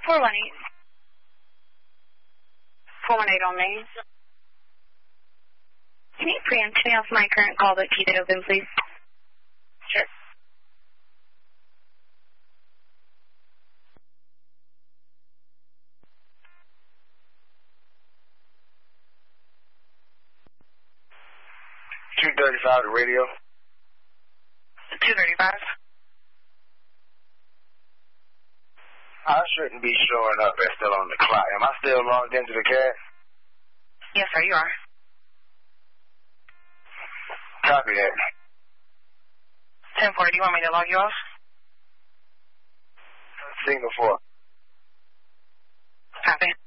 418. 418 on Main. Can you preempt me off my current call but keep it open, please? Sure. $235 the radio. 235. I shouldn't be showing up as still on the clock. Am I still logged into the cab? Yes, sir, you are. Copy that. 1040, do you want me to log you off? Signal 4. Copy.